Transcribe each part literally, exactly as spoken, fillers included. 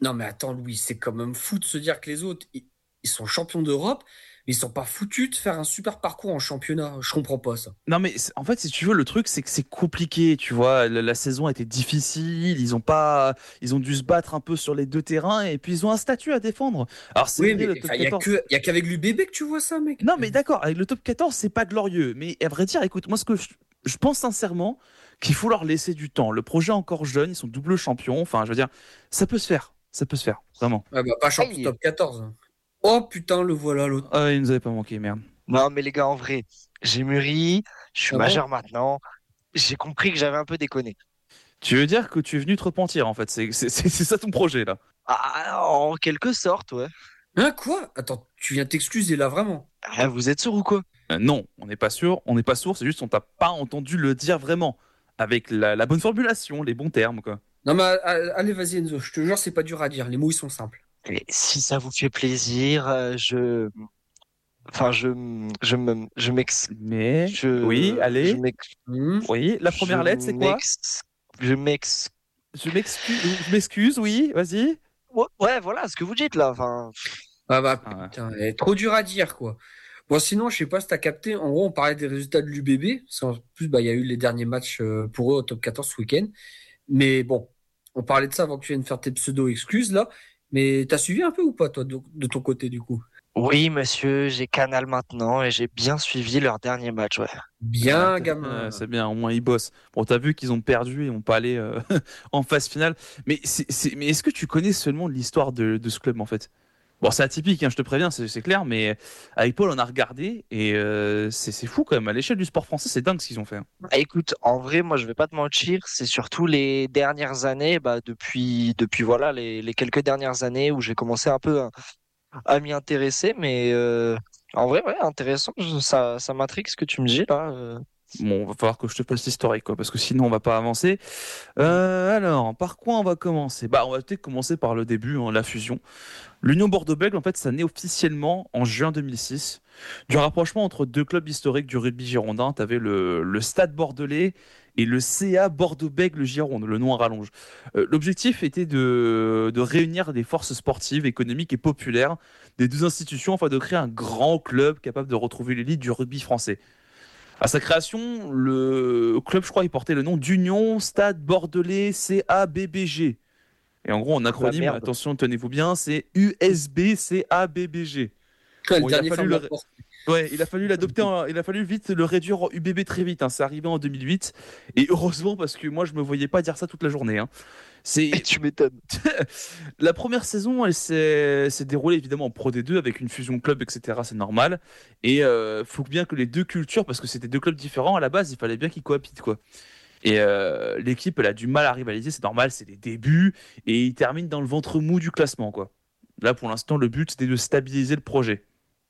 Non, mais attends, Louis, c'est quand même fou de se dire que les autres, ils, ils sont champions d'Europe, mais ils sont pas foutus de faire un super parcours en championnat. Je comprends pas ça. Non mais c'est- en fait si tu veux le truc c'est que c'est compliqué tu vois la, la saison a été difficile ils ont pas ils ont dû se battre un peu sur les deux terrains et puis ils ont un statut à défendre alors c'est Oui, vrai mais le top enfin, il y a quatorze que, il y a qu'avec l'U B B que tu vois ça, mec. non mais d'accord avec le top quatorze c'est pas glorieux mais à vrai dire écoute moi ce que je, je pense sincèrement qu'il faut leur laisser du temps le projet est encore jeune ils sont double champions enfin je veux dire ça peut se faire ça peut se faire vraiment. Ah bah, pas champion Aïe! top quatorze. Oh putain, le voilà l'autre. Ah il nous avait pas manqué merde. Non, mais les gars, en vrai, j'ai mûri, je suis Ah bon? majeur maintenant, j'ai compris que j'avais un peu déconné. Tu veux dire que tu es venu te repentir en fait c'est c'est c'est c'est ça ton projet là. Ah, en quelque sorte, ouais. Hein, quoi? Attends, tu viens t'excuser là, vraiment? Ah, vous êtes sûr ou quoi? Euh, non, on n'est pas sûr, on n'est pas sourd, c'est juste on t'a pas entendu le dire vraiment, avec la, la bonne formulation, les bons termes, quoi. Non, mais ah, ah, allez, vas-y, Enzo, je te jure, c'est pas dur à dire. Les mots, ils sont simples. Et si ça vous fait plaisir, euh, je, enfin, je, je me, je m'ex, Mais, oui, je, je allez, m'ex, Hmm. oui, la je première lettre, c'est quoi? m'ex, je m'ex, Je m'excuse, je m'excuse, oui, vas-y. ouais, ouais, voilà ce que vous dites là. Enfin, Ah bah Ah ouais. putain, elle est trop dur à dire, quoi. Bon, sinon, je sais pas si t'as capté. En gros, on parlait des résultats de l'U B B. Parce qu'en plus, bah, il y a eu les derniers matchs euh, pour eux au top quatorze ce week-end. Mais bon, on parlait de ça avant que tu viennes faire tes pseudo-excuses, là. Mais t'as suivi un peu ou pas, toi, de, de ton côté, du coup? oui, monsieur, j'ai Canal maintenant et j'ai bien suivi leur dernier match, ouais. Ah, Bien, t'as- euh, gamin. c'est bien, au moins ils bossent. Bon, t'as vu qu'ils ont perdu et ils vont pas aller euh, en phase finale. Mais, c'est, c'est- mais est-ce que tu connais seulement l'histoire de, de ce club, en fait? Bon, c'est atypique, hein, je te préviens, c'est c'est clair, mais avec Paul, on a regardé et euh, c'est c'est fou quand même. À l'échelle du sport français, c'est dingue ce qu'ils ont fait, hein. Ah, écoute, en vrai, moi, je vais pas te mentir, c'est surtout les dernières années, bah, depuis, depuis voilà, les, les quelques dernières années où j'ai commencé un peu à, à m'y intéresser, mais euh, en vrai, ouais, intéressant, je- ça, ça m'intrigue ce que tu me dis là. euh. Bon, va falloir que je te fasse l'historique, quoi, parce que sinon on va pas avancer. Euh, alors, par quoi on va commencer? Bah, on va peut-être commencer par le début, hein, la fusion. L'Union Bordeaux-Bègles, en fait, ça naît officiellement en juin deux mille six, du rapprochement entre deux clubs historiques du rugby girondin. Tu avais le, le Stade Bordelais et le C A Bordeaux-Bègles Gironde, le nom à rallonge. Euh, l'objectif était de, de réunir des forces sportives, économiques et populaires des deux institutions afin de créer un grand club capable de retrouver l'élite du rugby français. À sa création, le club, je crois, il portait le nom d'Union Stade Bordelais C A B B G. Et en gros, en Bah acronyme, merde. attention, tenez-vous bien, c'est U S B C A B B G. Le Bon, il a dernier fallu ferme le, la porte. ouais, il a fallu l'adopter, en- il a fallu vite le réduire en U B B très vite, hein. C'est arrivé en deux mille huit. Et heureusement, parce que moi, je me voyais pas dire ça toute la journée, hein. C'est Tu m'étonnes. la première saison, elle s'est s'est déroulée évidemment en Pro D deux avec une fusion club, et cetera. C'est normal. Et euh, faut bien que les deux cultures, parce que c'était deux clubs différents à la base, il fallait bien qu'ils cohabitent, quoi. Et euh, l'équipe, elle a du mal à rivaliser, c'est normal, c'est les débuts, et ils terminent dans le ventre mou du classement, quoi. Là, pour l'instant, le but, c'était de stabiliser le projet.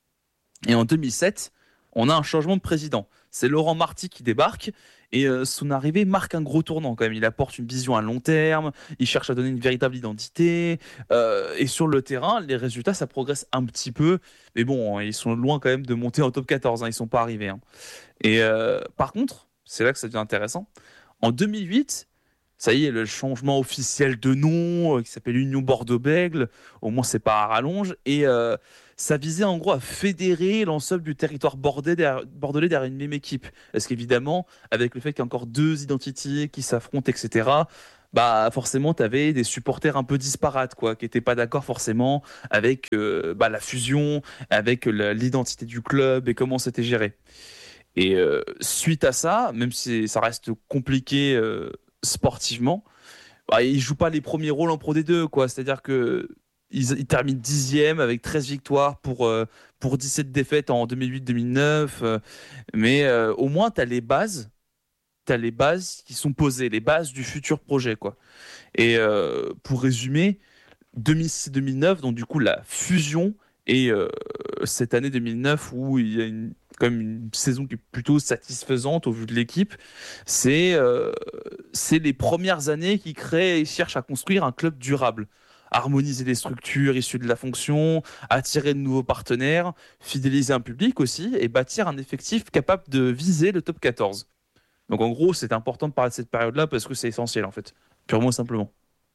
Et en deux mille sept, on a un changement de président. C'est Laurent Marty qui débarque, et euh, son arrivée marque un gros tournant quand même. Il apporte une vision à long terme, il cherche à donner une véritable identité, euh, et sur le terrain, les résultats, ça progresse un petit peu, mais bon, ils sont loin quand même de monter en top quatorze, hein, ils sont pas arrivés, hein. Et euh, par contre, c'est là que ça devient intéressant. En deux mille huit, ça y est, le changement officiel de nom euh, qui s'appelle Union Bordeaux-Bègles, au moins c'est pas à rallonge, et euh, ça visait en gros à fédérer l'ensemble du territoire bordelais derrière, bordelais derrière une même équipe. Parce qu'évidemment, avec le fait qu'il y a encore deux identités qui s'affrontent, et cetera, bah forcément, tu avais des supporters un peu disparates, quoi, qui n'étaient pas d'accord forcément avec euh, bah, la fusion, avec la- l'identité du club et comment c'était géré. Et euh, suite à ça, même si ça reste compliqué euh, sportivement, bah, ils jouent pas les premiers rôles en Pro D deux, quoi. C'est-à-dire que ils, ils terminent dixième avec treize victoires pour, euh, pour dix-sept défaites en deux mille huit deux mille neuf. Euh, mais euh, au moins, tu as les bases. T'as les bases qui sont posées, les bases du futur projet, quoi. Et euh, pour résumer, deux mille six deux mille neuf, donc du coup la fusion, et euh, cette année deux mille neuf où il y a une, comme une saison qui est plutôt satisfaisante au vu de l'équipe, c'est euh, c'est les premières années qui créent et cherchent à construire un club durable. Harmoniser les structures issues de la fonction, attirer de nouveaux partenaires, fidéliser un public aussi et bâtir un effectif capable de viser le top quatorze. Donc en gros, c'est important de parler de cette période-là parce que c'est essentiel en fait, purement et simplement.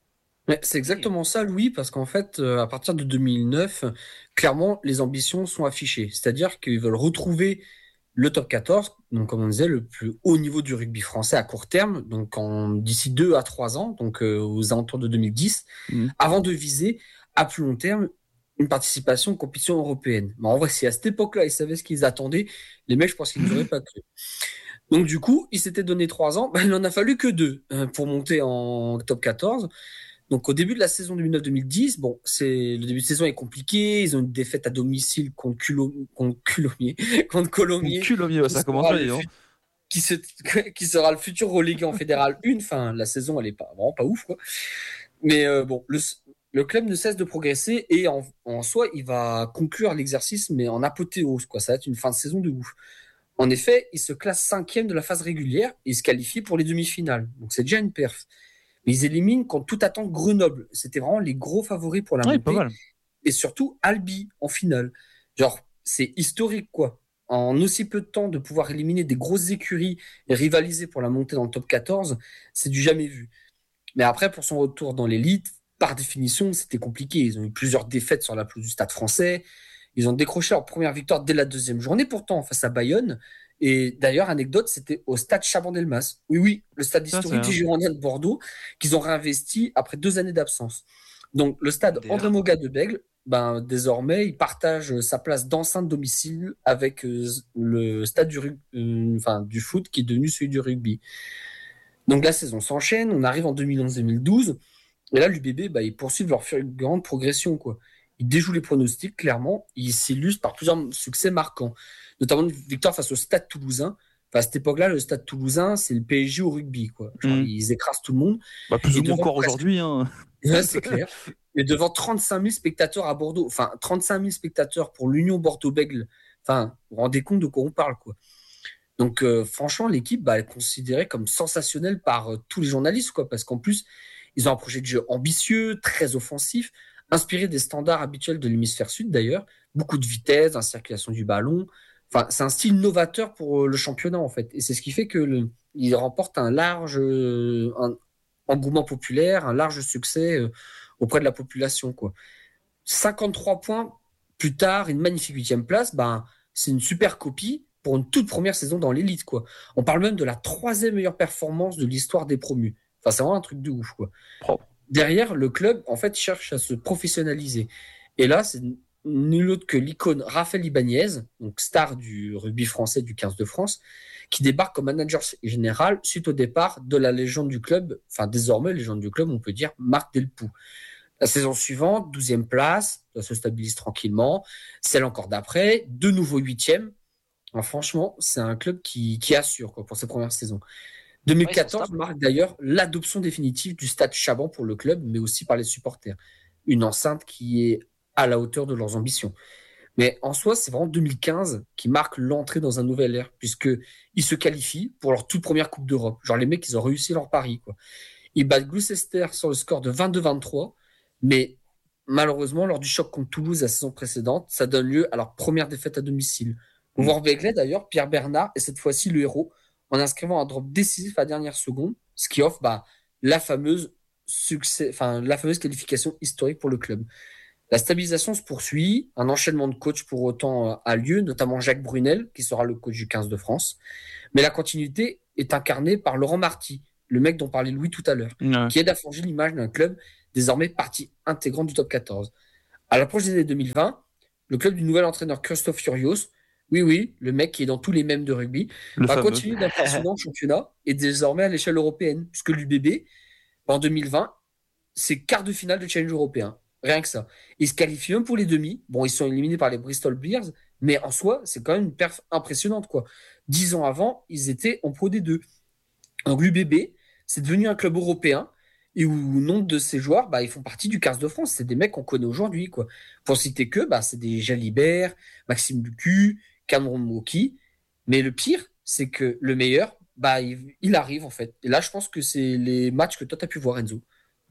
Ouais, c'est exactement ça, Louis, parce qu'en fait, euh, à partir de deux mille neuf, clairement, les ambitions sont affichées. C'est-à-dire qu'ils veulent retrouver le top quatorze, donc comme on disait, le plus haut niveau du rugby français à court terme, donc en, d'ici deux à trois ans, donc euh, aux alentours de deux mille dix, Mhm. avant de viser à plus long terme une participation aux compétitions européennes. Mais en vrai, si à cette époque-là, ils savaient ce qu'ils attendaient, les mecs, je pense qu'ils nous auraient pas cru. Donc du coup, ils s'étaient donné trois ans, ben, il en a fallu que deux euh, pour monter en top quatorze. Donc au début de la saison deux mille neuf deux mille dix, bon, c'est le début de saison est compliqué. Ils ont une défaite à domicile contre, Culo, contre, Culomiers, contre Mon Colomiers, cul, ouais, qui ça commence sera bien, le, dis donc. fut- qui, se, qui sera le futur relégué en Fédéral un. Enfin, la saison, elle est pas vraiment pas ouf, quoi. Mais euh, bon, le, le club ne cesse de progresser et en, en soi, il va conclure l'exercice, mais en apothéose, quoi. Ça va être une fin de saison de ouf. En effet, il se classe cinquième de la phase régulière et il se qualifie pour les demi-finales. Donc c'est déjà une perf. Mais ils éliminent contre toute attente Grenoble. C'était vraiment les gros favoris pour la Ouais, pas montée. mal. Et surtout Albi en finale. Genre, c'est historique, quoi. En aussi peu de temps, de pouvoir éliminer des grosses écuries et rivaliser pour la montée dans le top quatorze, c'est du jamais vu. Mais après, pour son retour dans l'élite, par définition, c'était compliqué. Ils ont eu plusieurs défaites sur la pelouse du Stade français. Ils ont décroché leur première victoire dès la deuxième journée, pourtant, face à Bayonne. Et d'ailleurs, anecdote, c'était au stade Chaban-Delmas. Oui, oui, le stade Ça, c'est historique des un- Girondins de Bordeaux, qu'ils ont réinvesti après deux années d'absence. Donc, le stade André M D R. Moga de Bègle, ben, désormais, il partage sa place d'enceinte domicile avec euh, le stade du, rug- euh, enfin, du foot qui est devenu celui du rugby. Donc, la saison s'enchaîne. On arrive en deux mille onze deux mille douze. Et là, l'U B B, bah, ils poursuivent leur grande progression, quoi. Ils déjouent les pronostics, clairement. Ils s'illustrent par plusieurs succès marquants, notamment une victoire face au Stade Toulousain. Enfin, à cette époque-là, le Stade Toulousain, c'est le P S G au rugby, quoi. Genre, Mhm. ils écrasent tout le monde. Bah, plus Et ou moins devant encore presque, aujourd'hui, hein. ouais, c'est clair. Et devant trente-cinq mille spectateurs à Bordeaux, enfin, trente-cinq mille spectateurs pour l'Union Bordeaux-Bègles. Enfin, vous vous rendez compte de quoi on parle, quoi. Donc, euh, franchement, l'équipe, bah, elle est considérée comme sensationnelle par euh, tous les journalistes, quoi, parce qu'en plus, ils ont un projet de jeu ambitieux, très offensif, inspiré des standards habituels de l'hémisphère sud, d'ailleurs. Beaucoup de vitesse, la circulation du ballon. Enfin, c'est un style novateur pour euh, le championnat, en fait. Et c'est ce qui fait que le, il remporte un large euh, un engouement populaire, un large succès euh, auprès de la population, quoi. cinquante-trois points plus tard, une magnifique huitième place, ben, c'est une super copie pour une toute première saison dans l'élite, quoi. On parle même de la troisième meilleure performance de l'histoire des promus. Enfin, c'est vraiment un truc de ouf, quoi. Propre. Derrière, le club, en fait, cherche à se professionnaliser. Et là, c'est nul autre que l'icône Raphaël Ibanez, donc star du rugby français du quinze de France, qui débarque comme manager général suite au départ de la légende du club, enfin désormais légende du club, on peut dire Marc Delpoux. La saison suivante, douzième place, ça se stabilise tranquillement. Celle encore d'après, de nouveau huitième. Alors franchement, c'est un club qui, qui assure quoi, pour sa première saison. Ouais, ils sont deux mille quatorze stables. marque d'ailleurs l'adoption définitive du stade Chaban pour le club, mais aussi par les supporters. Une enceinte qui est à la hauteur de leurs ambitions. Mais en soi, c'est vraiment deux mille quinze qui marque l'entrée dans un nouvel ère, puisqu'ils se qualifient pour leur toute première Coupe d'Europe. Genre les mecs, ils ont réussi leur pari, quoi. Ils battent Gloucester sur le score de vingt-deux vingt-trois, mais malheureusement, lors du choc contre Toulouse la saison précédente, ça donne lieu à leur première défaite à domicile. Au Mm. Vorbegley, d'ailleurs, Pierre Bernard est cette fois-ci le héros en inscrivant un drop décisif à la dernière seconde, ce qui offre bah, la fameuse succès, enfin la fameuse qualification historique pour le club. La stabilisation se poursuit, un enchaînement de coachs pour autant euh, a lieu, notamment Jacques Brunel, qui sera le coach du quinze de France. Mais la continuité est incarnée par Laurent Marty, le mec dont parlait Louis tout à l'heure, Ouais. qui aide à forger l'image d'un club désormais partie intégrante du top quatorze. À l'approche des années deux mille vingt, le club du nouvel entraîneur Christophe Furios, oui, oui, le mec qui est dans tous les mèmes de rugby, Le va fameux. continuer d'impressionner le championnat et désormais à l'échelle européenne, puisque l'U B B, en deux mille vingt, c'est quart de finale de challenge européen. Rien que ça. Ils se qualifient même pour les demi. Bon, ils sont éliminés par les Bristol Bears, mais en soi, c'est quand même une perf impressionnante, quoi. Dix ans avant, ils étaient en Pro D deux. Donc l'U B B, c'est devenu un club européen et où nombre de ces joueurs, bah, ils font partie du quinze de France. C'est des mecs qu'on connaît aujourd'hui, quoi. Pour citer que, bah, c'est des Jalibert, Maxime Lucu, Cameron Moki. Mais le pire, c'est que le meilleur, bah, il, il arrive, en fait. Et là, je pense que c'est les matchs que toi, tu as pu voir, Enzo.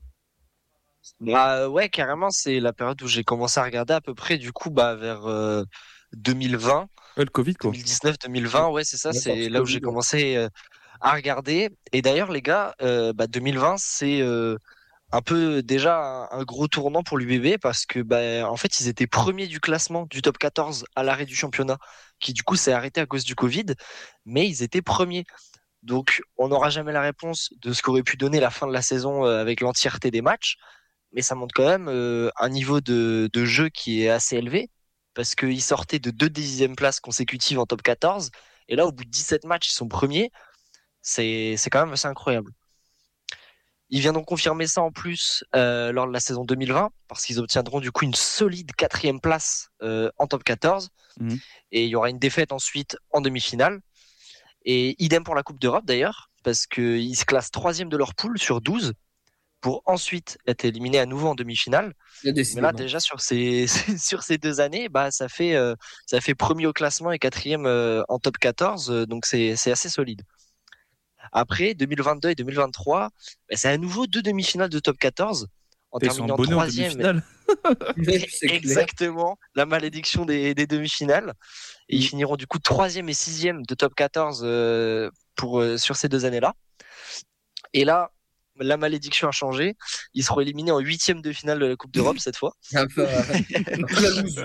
Bah ouais, carrément, c'est la période où j'ai commencé à regarder à peu près du coup bah vers euh, deux mille vingt, Ouais, le Covid, quoi. deux mille dix-neuf, deux mille vingt, Ouais, ouais, c'est ça, ouais, c'est partie là où Covid, j'ai ouais. commencé euh, à regarder. Et d'ailleurs, les gars, euh, bah deux mille vingt, c'est euh, un peu déjà un, un gros tournant pour l'U B B parce que bah, en fait ils étaient premiers du classement du top quatorze à l'arrêt du championnat qui du coup s'est arrêté à cause du Covid, mais ils étaient premiers. Donc on n'aura jamais la réponse de ce qu'aurait pu donner la fin de la saison euh, avec l'entièreté des matchs, mais ça montre quand même euh, un niveau de, de jeu qui est assez élevé parce qu'ils sortaient de deux dixièmes places consécutives en top quatorze et là au bout de dix-sept matchs ils sont premiers. C'est c'est quand même assez incroyable. Il vient donc confirmer ça en plus euh, lors de la saison deux mille vingt, parce qu'ils obtiendront du coup une solide quatrième place euh, en top quatorze. Mmh. Et il y aura une défaite ensuite en demi-finale. Et idem pour la Coupe d'Europe d'ailleurs, parce qu'ils se classent troisième de leur poule sur douze, pour ensuite être éliminés à nouveau en demi-finale. Il y a Mais décidément. là déjà sur ces, sur ces deux années, bah, ça, fait, euh, ça fait premier au classement et quatrième euh, en top quatorze, euh, donc c'est c'est assez solide. Après, deux mille vingt-deux et deux mille vingt-trois, bah, c'est à nouveau deux demi-finales de top quatorze, en Ils sont terminant abonnés en troisième. demi-finale. C'est clair. Exactement, la malédiction des, des demi-finales. Et ils Mm. finiront du coup troisième et sixième de top quatorze euh, pour, euh, sur ces deux années-là. Et là, la malédiction a changé. Ils seront éliminés en huitième de finale de la Coupe d'Europe cette fois. Un peu, euh, un peu la loose.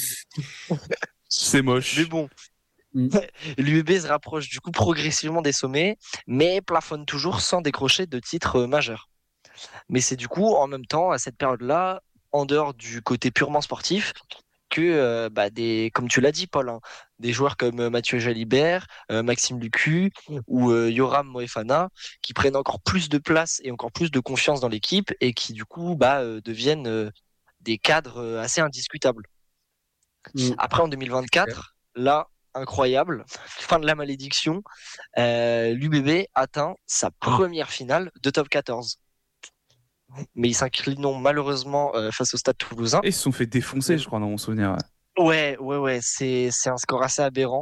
C'est moche. Mais bon, Mm. l'U B B se rapproche du coup progressivement des sommets, mais plafonne toujours sans décrocher de titre euh, majeur. Mais c'est du coup en même temps à cette période-là, en dehors du côté purement sportif, que euh, bah, des, comme tu l'as dit Paul, hein, des joueurs comme euh, Mathieu Jalibert, euh, Maxime Lucu ou euh, Yoram Moefana qui prennent encore plus de place et encore plus de confiance dans l'équipe et qui du coup bah, euh, deviennent euh, des cadres euh, assez indiscutables. Mm. Après en deux mille vingt-quatre, là incroyable, fin de la malédiction, euh, l'U B B atteint sa première finale de top quatorze. Mais ils s'inclinent malheureusement euh, face au Stade Toulousain. Et ils se sont fait défoncer, je crois, dans mon souvenir. Ouais, ouais, ouais, c'est c'est un score assez aberrant.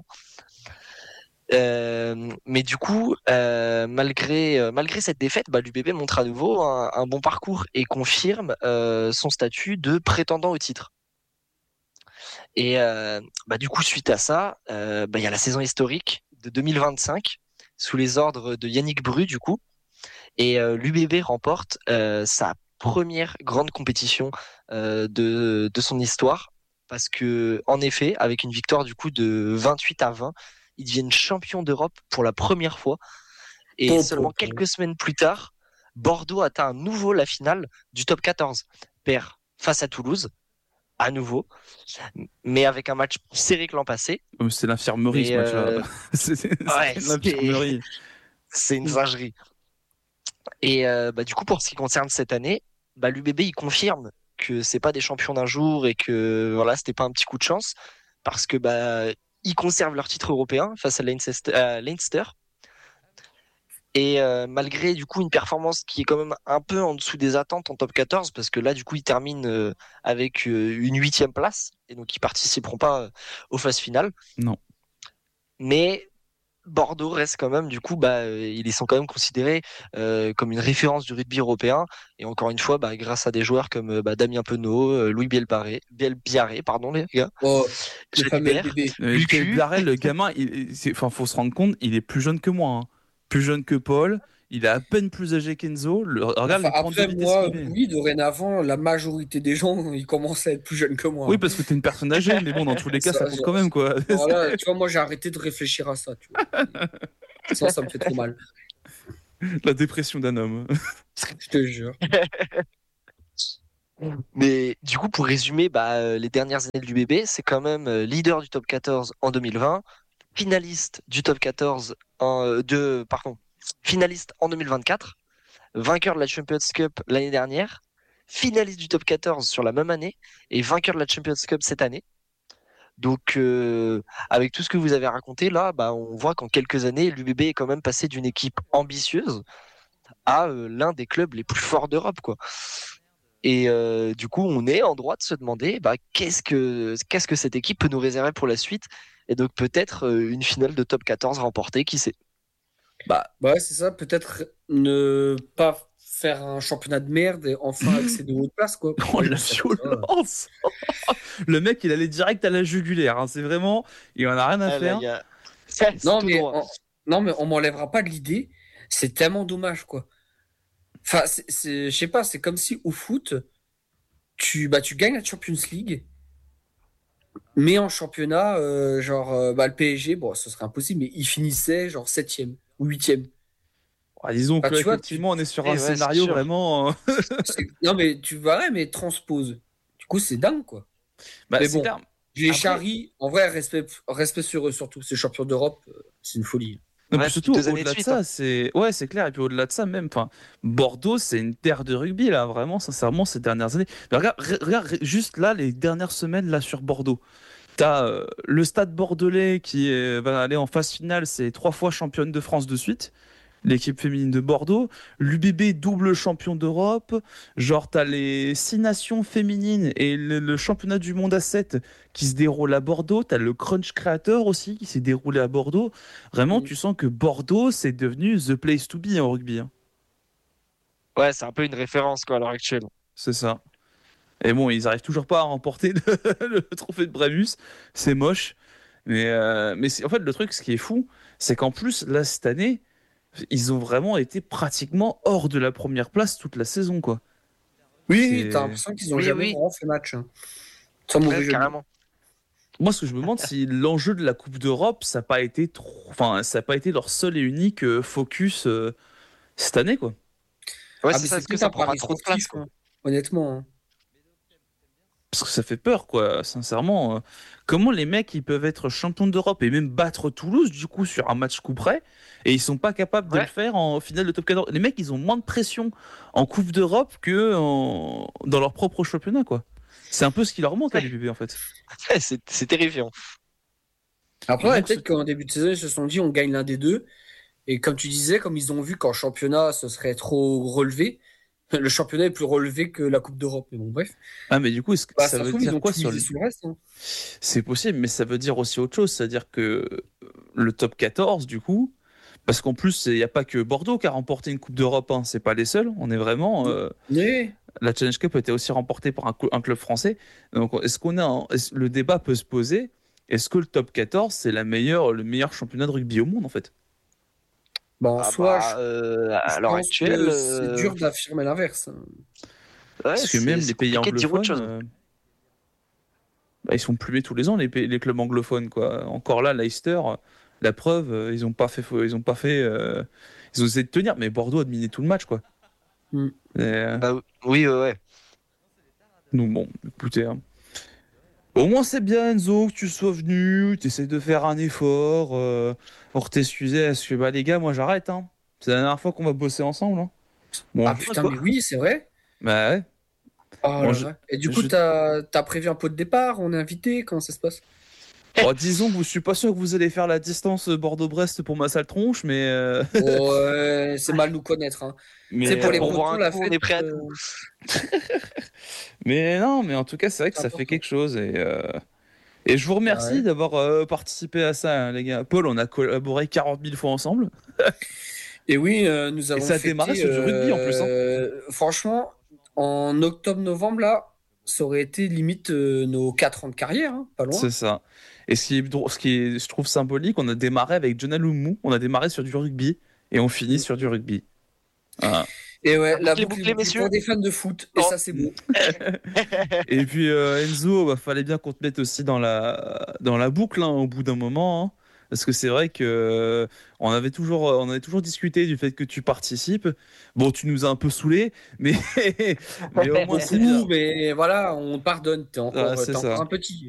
Euh, mais du coup, euh, malgré euh, malgré cette défaite, bah, l'U B B montre à nouveau un, un bon parcours et confirme euh, son statut de prétendant au titre. Et euh, bah, du coup, suite à ça, euh, bah, il y a la saison historique de deux mille vingt-cinq sous les ordres de Yannick Bru, du coup. Et euh, l'U B B remporte euh, sa première grande compétition euh, de, de son histoire. Parce que, en effet, avec une victoire du coup de vingt-huit à vingt, ils deviennent champions d'Europe pour la première fois. Et Bon, seulement bon, bon. quelques semaines plus tard, Bordeaux atteint à nouveau la finale du top quatorze. Perd face à Toulouse, à nouveau, mais avec un match plus serré que l'an passé. Oh, c'est l'infirmerie, ce Et, match-là. euh, C'est c'est ouais, l'infirmerie. c'est une singerie. Et euh, bah, du coup, pour ce qui concerne cette année, bah, l'U B B il confirme que c'est pas des champions d'un jour et que voilà, c'était pas un petit coup de chance parce que bah ils conservent leur titre européen face à Leinster. à Leinster. Et euh, malgré du coup une performance qui est quand même un peu en dessous des attentes en top quatorze, parce que là du coup ils terminent euh, avec euh, une huitième place et donc ils participeront pas euh, aux phases finales. Non. Mais Bordeaux reste quand même, du coup, bah, euh, ils sont quand même considérés euh, comme une référence du rugby européen. Et encore une fois, bah, grâce à des joueurs comme euh, bah, Damien Penaud, euh, Louis Bielbarré, Bielbiarré, pardon les gars, Oh, le fameux Jalibert, bébé. Euh, Lucu. Biarrel, le gamin, il, il- c'est- enfin, faut se rendre compte, il est plus jeune que moi. Hein. Plus jeune que Paul. Il est à peine plus âgé qu'Enzo. Le- Regarde Enfin, les points de après, vitesse moi, qu'il met. oui, dorénavant, la majorité des gens, ils commencent à être plus jeunes que moi. Oui, parce que t'es une personne âgée, mais bon, dans tous les cas, ça, Ça, compte ça- quand même, quoi. Voilà, tu vois, moi, j'ai arrêté de réfléchir à ça. Tu vois. Ça, ça me fait trop mal. La dépression d'un homme. Je te jure. Mais du coup, pour résumer, bah, euh, les dernières années de l'U B B, c'est quand même euh, leader du top quatorze en deux mille vingt, finaliste du top quatorze en, euh, de, pardon, finaliste en deux mille vingt-quatre, vainqueur de la Champions Cup l'année dernière, finaliste du top quatorze sur la même année et vainqueur de la Champions Cup cette année. Donc, euh, avec tout ce que vous avez raconté là, bah, on voit qu'en quelques années, l'U B B est quand même passé d'une équipe ambitieuse à euh, l'un des clubs les plus forts d'Europe, quoi. Et euh, du coup, on est en droit de se demander bah, qu'est-ce que qu'est-ce que cette équipe peut nous réserver pour la suite. Et donc peut-être euh, une finale de top quatorze remportée, qui sait. Bah, bah ouais, c'est ça. Peut-être ne pas faire un championnat de merde et enfin accéder aux hautes places, quoi. Oh, Moi, la je pense que ça. violence. Le mec, il allait direct à la jugulaire. Hein. C'est vraiment... Il en a rien à Ah, là, faire. y a... C'est Non, tout mais droit. on... non, mais on m'enlèvera pas de l'idée. C'est tellement dommage, quoi. Enfin, c'est, c'est, je sais pas, c'est comme si au foot, tu, bah, tu gagnes la Champions League, mais en championnat, euh, genre, euh, bah, le P S G, bon, ce serait impossible, mais il finissait genre septième ou huitième. Ah, disons Enfin, que tu vois, tu, effectivement, on est sur Eh un ouais, c'est scénario sûr. vraiment. euh, c'est- non, mais tu verrais, mais transpose. Du coup, c'est dingue, quoi. Bah, Mais c'est bon, clair. les Après, charries, en vrai, respect, respect sur eux, surtout. Ces champions d'Europe, euh, c'est une folie. Non, ouais, puis depuis surtout, deux années de au-delà de suite, hein. ça, c'est. Ouais, c'est clair. Et puis au-delà de ça, même, enfin, Bordeaux, c'est une terre de rugby, là, vraiment, sincèrement, ces dernières années. Mais regarde, re- regarde re- juste là, les dernières semaines, là, sur Bordeaux. T'as euh, le Stade Bordelais qui est- va aller en phase finale, c'est trois fois championne de France de suite. L'équipe féminine de Bordeaux, l'U B B double champion d'Europe, genre t'as les six nations féminines et le, le championnat du monde à sept qui se déroule à Bordeaux, t'as le Crunch Creator aussi qui s'est déroulé à Bordeaux. Vraiment, Mm. tu sens que Bordeaux, c'est devenu the place to be en rugby, hein. Ouais, c'est un peu une référence, quoi, à l'heure actuelle. C'est ça. Et bon, ils arrivent toujours pas à remporter le, le trophée de Brabus, c'est moche. Mais, euh, mais c'est- en fait, le truc, ce qui est fou, c'est qu'en plus, là, cette année, ils ont vraiment été pratiquement hors de la première place toute la saison, quoi. Oui, oui, t'as C'est... l'impression qu'ils ont Oui, jamais oui, vraiment fait match, hein. Sans mauvais ouais, jeu de mots. carrément. Moi, ce que je me demande, si l'enjeu de la Coupe d'Europe, ça n'a pas été trop... enfin, ça n'a pas été leur seul et unique euh, focus euh, cette année, quoi. Ouais, Ah, c'est mais ça, c'est est-ce que tout ça un prend pas pari trop de place, sportif, quoi? hein, honnêtement, hein. Parce que ça fait peur, quoi, sincèrement. euh. Comment les mecs, ils peuvent être champions d'Europe et même battre Toulouse, du coup, sur un match coup près, et ils sont pas capables de le Ouais, faire en finale de top quatorze. Les mecs, ils ont moins de pression en Coupe d'Europe que en- dans leur propre championnat, quoi. C'est un peu ce qui leur manque à ouais, l'U B B, en fait. ouais, c'est c'est terrifiant. Après, Et ouais, donc, ce- peut-être qu'en début de saison, ils se sont dit on gagne l'un des deux. Et comme tu disais, comme ils ont vu qu'en championnat, ce serait trop relevé, le championnat est plus relevé que la Coupe d'Europe. Mais bon, bref. Ah, mais du coup, est-ce que Bah, ça ça se veut trouve, ils dire ont quoi tout sur misé le... sur le reste, hein. C'est possible, mais ça veut dire aussi autre chose. C'est-à-dire que euh, le top quatorze, du coup, parce qu'en plus, il n'y a pas que Bordeaux qui a remporté une Coupe d'Europe, hein. C'est pas les seuls. On est vraiment. euh, Oui. La Challenge Cup a été aussi remportée par un, cou- un club français. Donc, est-ce qu'on a un- est-ce- le débat peut se poser? Est-ce que le top quatorze, c'est la meilleure, le meilleur championnat de rugby au monde, en fait? Bah, en Ah soi, je, bah, euh, je à l'heure pense actuelle, que c'est euh, dur d'affirmer l'inverse, hein. ouais, Parce que c'est même les c'est pays compliqué de dire autre anglophones, chose. euh, bah, ils sont plumés tous les ans, les, pays- les clubs anglophones, quoi. Encore là, Leicester, euh, la preuve, euh, ils ont pas fait, faux- ils ont pas fait, euh, ils ont essayé de tenir, mais Bordeaux a dominé tout le match, quoi. Hmm. Et, euh, Bah oui, ouais, ouais. donc bon, écoutez, hein. Au moins c'est bien Enzo que tu sois venu, tu essaies de faire un effort, euh, pour t'excuser, est-ce que bah les gars, moi j'arrête, hein. C'est la dernière fois qu'on va bosser ensemble, hein. Bon, Ah je- putain, Quoi? mais oui, c'est vrai. bah ouais. Oh Bon, là je, là. Et du coup, je- t'as, t'as prévu un pot de départ? On est invité? Comment ça se passe? oh, disons que je suis pas sûr que vous allez faire la distance Bordeaux-Brest pour ma sale tronche, mais euh, Ouais, c'est mal nous connaître, hein. Tu sais, mais pour Euh, les euh, pour boire Bretons, un la coup, on fête, est prêt à euh, tout. mais non, mais en tout cas, c'est vrai que c'est ça fait important. quelque chose et euh, et je vous Bah remercie ouais. d'avoir euh, participé à ça, hein, les gars. Paul, on a collaboré quarante mille fois ensemble Et oui, euh, nous et avons ça a démarré fêté, sur du rugby en plus, hein. euh, franchement, en octobre-novembre, là, ça aurait été limite euh, nos quatre ans de carrière, hein, pas C'est loin. ça. Et ce qui est, drôle- ce qui est, je trouve symbolique, on a démarré avec Jonah Lumu, on a démarré sur du rugby et on finit Mm. sur du rugby. Voilà. Et ouais, la Bouclé, boucle est bouclé, bouclée messieurs. pour des fans de foot, et Oh. ça, c'est beau. Et puis euh, Enzo, bah, fallait bien qu'on te mette aussi dans la, dans la boucle, hein, au bout d'un moment, hein. Parce que c'est vrai que euh, on avait toujours, on avait toujours discuté du fait que tu participes. Bon, tu nous as un peu saoulé, mais, mais au moins c'est bien. Beaucoup, mais voilà, on pardonne, t'es Ah, encore, c'est t'es encore ça. un petit.